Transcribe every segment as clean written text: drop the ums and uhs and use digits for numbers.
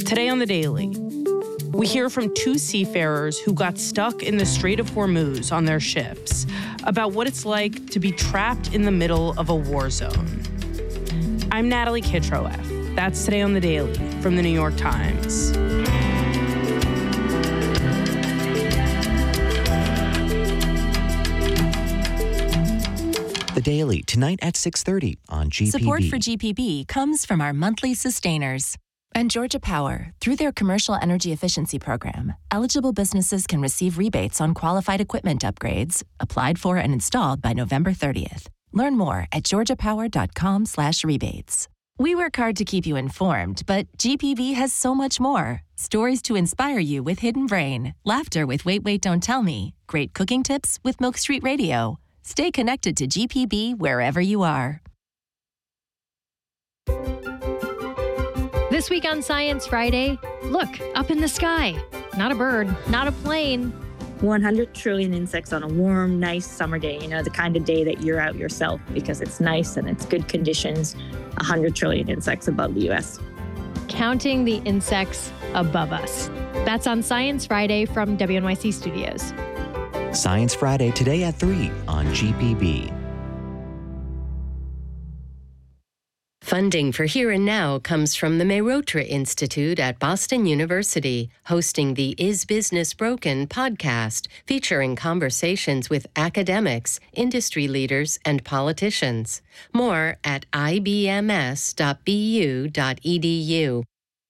Today on The Daily, we hear from two seafarers who got stuck in the Strait of Hormuz on their ships about what it's like to be trapped in the middle of a war zone. I'm Natalie Kitroeff. That's Today on The Daily from The New York Times. The Daily, tonight at 6:30 on GPB. Support for GPB comes from our monthly sustainers. And Georgia Power, through their Commercial Energy Efficiency Program, eligible businesses can receive rebates on qualified equipment upgrades, applied for and installed by November 30th. Learn more at georgiapower.com/rebates. We work hard to keep you informed, but GPB has so much more. Stories to inspire you with Hidden Brain, laughter with Wait, Wait, Don't Tell Me, great cooking tips with Milk Street Radio. Stay connected to GPB wherever you are. This week on Science Friday, look, up in the sky. Not a bird, not a plane. 100 trillion insects on a warm, nice summer day. You know, the kind of day that you're out yourself because it's nice and it's good conditions. 100 trillion insects above the U.S. Counting the insects above us. That's on Science Friday from WNYC Studios. Science Friday today at 3 on GPB. Funding for Here and Now comes from the Mehrotra Institute at Boston University, hosting the Is Business Broken podcast, featuring conversations with academics, industry leaders, and politicians. More at ibms.bu.edu.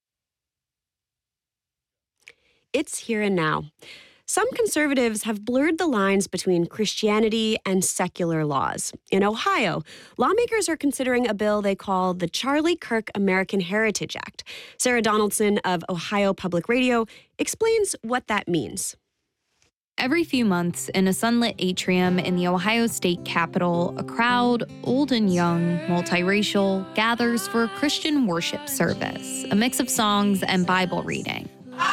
It's Here and Now. Some conservatives have blurred the lines between Christianity and secular laws. In Ohio, lawmakers are considering a bill they call the Charlie Kirk American Heritage Act. Sarah Donaldson of Ohio Public Radio explains what that means. Every few months, in a sunlit atrium in the Ohio State Capitol, a crowd, old and young, multiracial, gathers for a Christian worship service, a mix of songs and Bible reading.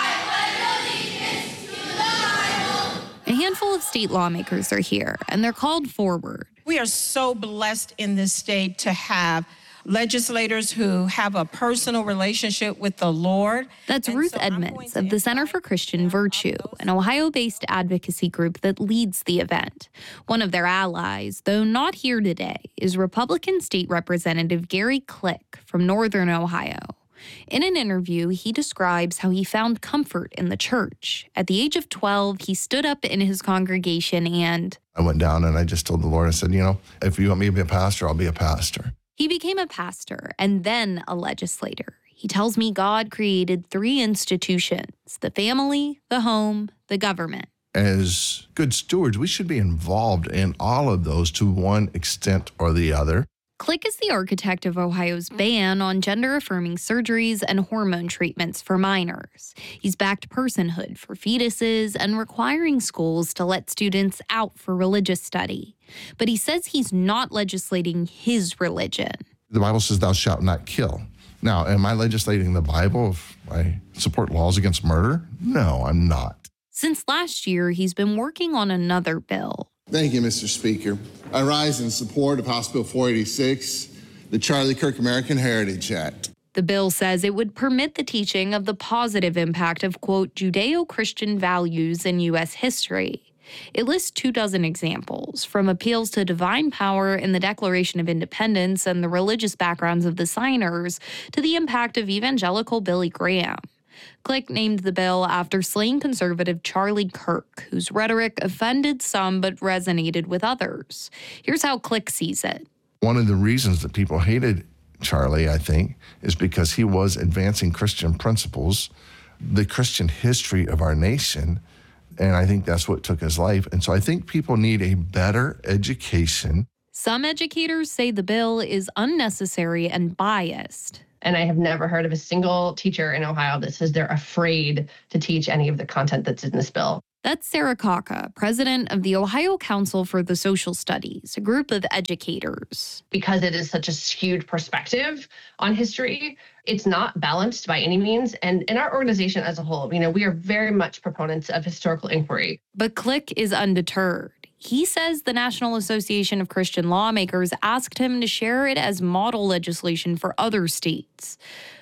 A handful of state lawmakers are here, and they're called forward. We are so blessed in this state to have legislators who have a personal relationship with the Lord. That's Ruth Edmonds of the Center for Christian Virtue, an Ohio-based advocacy group that leads the event. One of their allies, though not here today, is Republican State Representative Gary Click from Northern Ohio. In an interview, he describes how he found comfort in the church. At the age of 12, he stood up in his congregation and... I went down and I just told the Lord, I said, if you want me to be a pastor, I'll be a pastor. He became a pastor and then a legislator. He tells me God created 3 institutions: the family, the home, the government. As good stewards, we should be involved in all of those to one extent or the other. Click is the architect of Ohio's ban on gender-affirming surgeries and hormone treatments for minors. He's backed personhood for fetuses and requiring schools to let students out for religious study. But he says he's not legislating his religion. The Bible says, thou shalt not kill. Now, am I legislating the Bible if I support laws against murder? No, I'm not. Since last year, he's been working on another bill. Thank you, Mr. Speaker. I rise in support of House Bill 486, the Charlie Kirk American Heritage Act. The bill says it would permit the teaching of the positive impact of, quote, Judeo-Christian values in U.S. history. It lists 24 examples, from appeals to divine power in the Declaration of Independence and the religious backgrounds of the signers to the impact of evangelical Billy Graham. Click named the bill after slain conservative Charlie Kirk, whose rhetoric offended some but resonated with others. Here's how Click sees it. One of the reasons that people hated Charlie, I think, is because he was advancing Christian principles, the Christian history of our nation, and I think that's what took his life. And so I think people need a better education. Some educators say the bill is unnecessary and biased. And I have never heard of a single teacher in Ohio that says they're afraid to teach any of the content that's in this bill. That's Sarah Kaka, president of the Ohio Council for the Social Studies, a group of educators. Because it is such a skewed perspective on history, it's not balanced by any means. And in our organization as a whole, we are very much proponents of historical inquiry. But Click is undeterred. He says the National Association of Christian Lawmakers asked him to share it as model legislation for other states.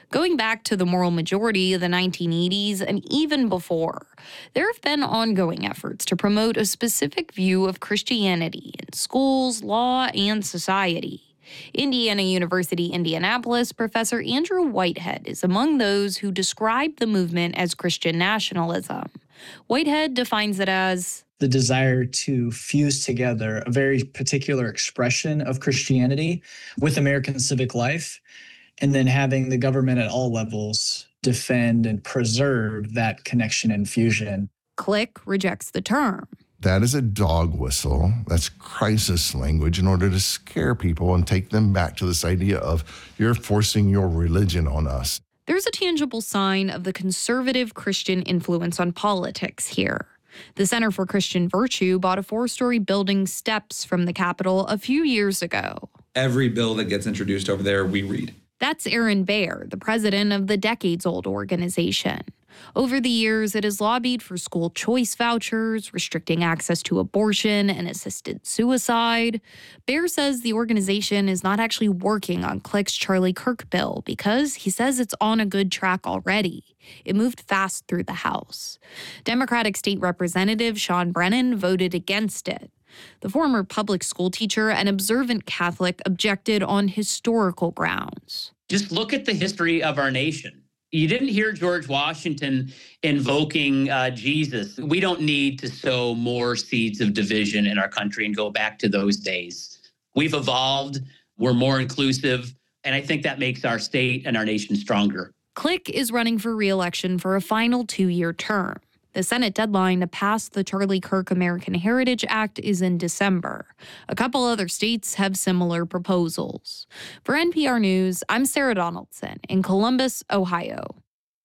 Going back to the moral majority of the 1980s and even before, there have been ongoing efforts to promote a specific view of Christianity in schools, law, and society. Indiana University, Indianapolis professor Andrew Whitehead is among those who describe the movement as Christian nationalism. Whitehead defines it as the desire to fuse together a very particular expression of Christianity with American civic life, and then having the government at all levels defend and preserve that connection and fusion. Click rejects the term. That is a dog whistle. That's crisis language in order to scare people and take them back to this idea of you're forcing your religion on us. There's a tangible sign of the conservative Christian influence on politics here. The Center for Christian Virtue bought a 4-story building steps from the Capitol a few years ago. Every bill that gets introduced over there, we read. That's Aaron Baer, the president of the decades-old organization. Over the years, it has lobbied for school choice vouchers, restricting access to abortion and assisted suicide. Baer says the organization is not actually working on Click's Charlie Kirk bill because he says it's on a good track already. It moved fast through the House. Democratic State Representative Sean Brennan voted against it. The former public school teacher and observant Catholic objected on historical grounds. Just look at the history of our nation. You didn't hear George Washington invoking Jesus. We don't need to sow more seeds of division in our country and go back to those days. We've evolved, we're more inclusive, and I think that makes our state and our nation stronger. Click is running for re-election for a final 2-year term. The Senate deadline to pass the Charlie Kirk American Heritage Act is in December. A couple other states have similar proposals. For NPR News, I'm Sarah Donaldson in Columbus, Ohio.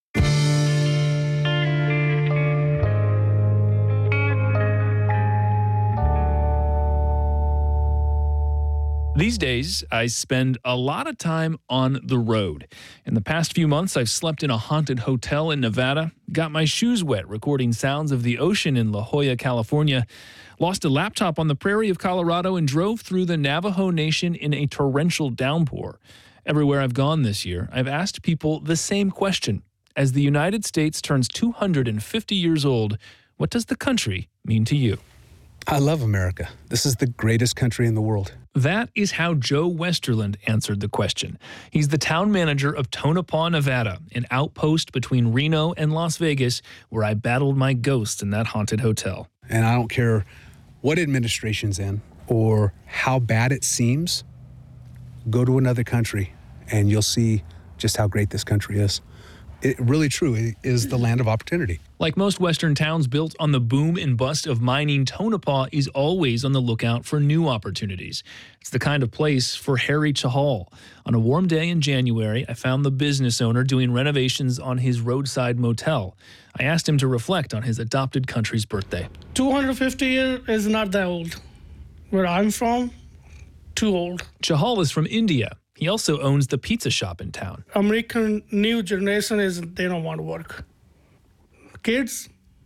These days, I spend a lot of time on the road. In the past few months, I've slept in a haunted hotel in Nevada, got my shoes wet recording sounds of the ocean in La Jolla, California, lost a laptop on the prairie of Colorado, and drove through the Navajo Nation in a torrential downpour. Everywhere I've gone this year, I've asked people the same question. As the United States turns 250 years old, what does the country mean to you? I love America. This is the greatest country in the world. That is how Joe Westerland answered the question. He's the town manager of Tonopah, Nevada, an outpost between Reno and Las Vegas, where I battled my ghosts in that haunted hotel. And I don't care what administration's in or how bad it seems, go to another country and you'll see just how great this country is. It really true. It is the land of opportunity. Like most Western towns built on the boom and bust of mining, Tonopah is always on the lookout for new opportunities. It's the kind of place for Harry Chahal. On a warm day in January, I found the business owner doing renovations on his roadside motel. I asked him to reflect on his adopted country's birthday. 250 years is not that old. Where I'm from, too old. Chahal is from India. He also owns the pizza shop in town. American new generation they don't want to work. Kids,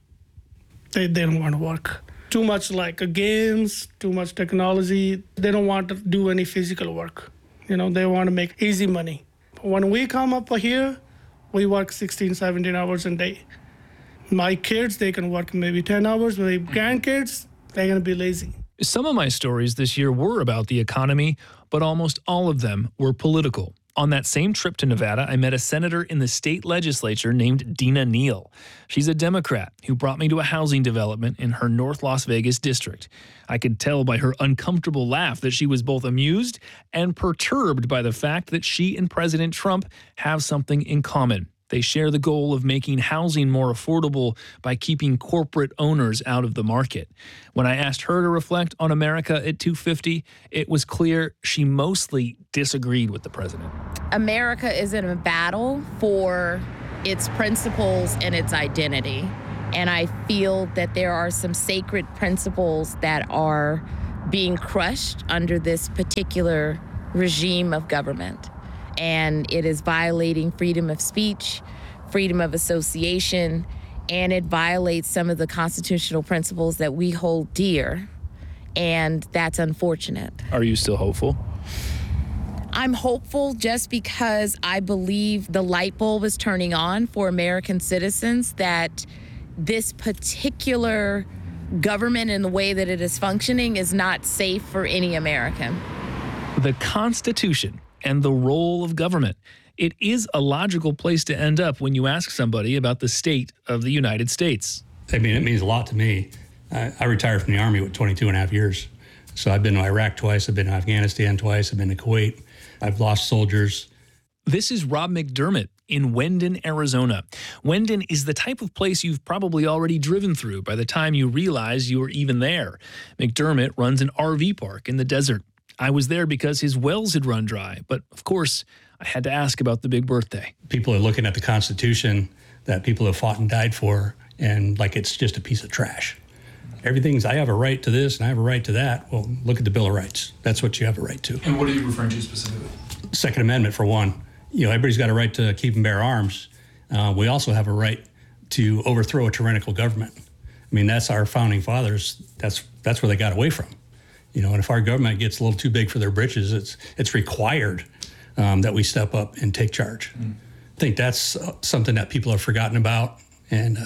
they don't want to work. Too much like games, too much technology. They don't want to do any physical work. They want to make easy money. When we come up here, we work 16, 17 hours a day. My kids, they can work maybe 10 hours. My grandkids, they're going to be lazy. Some of my stories this year were about the economy, but almost all of them were political. On that same trip to Nevada, I met a senator in the state legislature named Dina Neal. She's a Democrat who brought me to a housing development in her North Las Vegas district. I could tell by her uncomfortable laugh that she was both amused and perturbed by the fact that she and President Trump have something in common. They share the goal of making housing more affordable by keeping corporate owners out of the market. When I asked her to reflect on America at 250, it was clear she mostly disagreed with the president. America is in a battle for its principles and its identity. And I feel that there are some sacred principles that are being crushed under this particular regime of government. And it is violating freedom of speech, freedom of association, and it violates some of the constitutional principles that we hold dear, and that's unfortunate. Are you still hopeful? I'm hopeful just because I believe the light bulb is turning on for American citizens that this particular government and the way that it is functioning is not safe for any American. The Constitution and the role of government. It is a logical place to end up when you ask somebody about the state of the United States. I mean, it means a lot to me. I retired from the Army with 22 and a half years. So I've been to Iraq twice, I've been to Afghanistan twice, I've been to Kuwait. I've lost soldiers. This is Rob McDermott in Wendon, Arizona. Wendon is the type of place you've probably already driven through by the time you realize you were even there. McDermott runs an RV park in the desert. I was there because his wells had run dry, but of course, I had to ask about the big birthday. People are looking at the Constitution that people have fought and died for, and like it's just a piece of trash. Everything's, I have a right to this and I have a right to that. Well, look at the Bill of Rights. That's what you have a right to. And what are you referring to specifically? Second Amendment, for one. You know, everybody's got a right to keep and bear arms. We also have a right to overthrow a tyrannical government. I mean, that's our founding fathers. That's where they got away from. You know, and if our government gets a little too big for their britches, it's required that we step up and take charge. I think that's something that people have forgotten about. And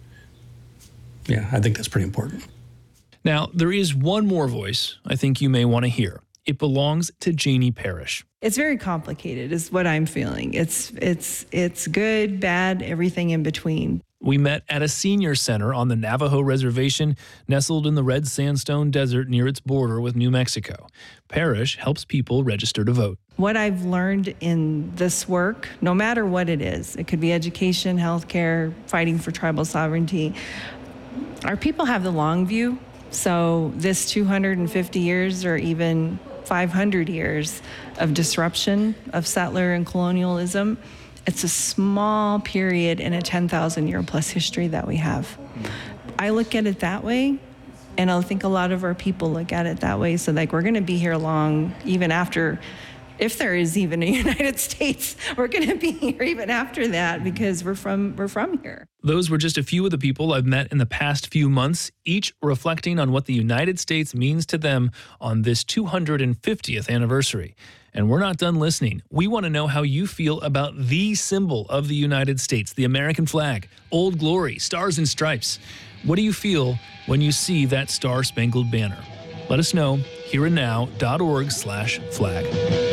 yeah, I think that's pretty important. Now, there is one more voice I think you may want to hear. It belongs to Janie Parrish. It's very complicated is what I'm feeling. It's good, bad, everything in between. We met at a senior center on the Navajo Reservation, nestled in the red sandstone desert near its border with New Mexico. Parrish helps people register to vote. What I've learned in this work, no matter what it is, it could be education, healthcare, fighting for tribal sovereignty, our people have the long view. So this 250 years or even 500 years of disruption of settler and colonialism, it's a small period in a 10,000 year plus history that we have. I look at it that way, and I think a lot of our people look at it that way. So like we're gonna be here long, even after, if there is even a United States, we're gonna be here even after that because we're from here. Those were just a few of the people I've met in the past few months, each reflecting on what the United States means to them on this 250th anniversary. And we're not done listening. We want to know how you feel about the symbol of the United States, the American flag, Old Glory, Stars and Stripes. What do you feel when you see that Star-Spangled Banner? Let us know, hereandnow.org/flag.